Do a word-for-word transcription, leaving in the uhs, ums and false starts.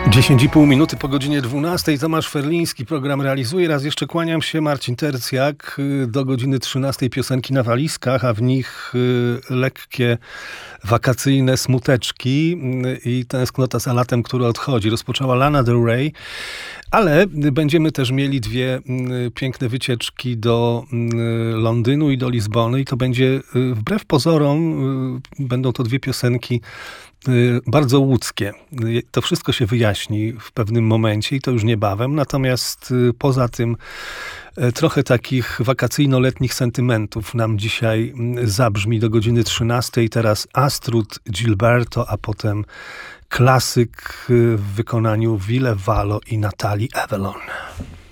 dziesięć i pół minuty po godzinie dwunastej. Tomasz Ferliński program realizuje. Raz jeszcze kłaniam się, Marcin Tercjak. Do godziny trzynastej piosenki na walizkach, a w nich lekkie wakacyjne smuteczki i tęsknota za latem, które odchodzi. Rozpoczęła Lana Del Rey, ale będziemy też mieli dwie piękne wycieczki do Londynu i do Lizbony i to będzie wbrew pozorom, będą to dwie piosenki bardzo łódzkie. To wszystko się wyjaśni w pewnym momencie i to już niebawem. Natomiast poza tym trochę takich wakacyjno-letnich sentymentów nam dzisiaj zabrzmi do godziny trzynastej. Teraz Astrud Gilberto, a potem klasyk w wykonaniu Ville Valo i Natalie Avalon.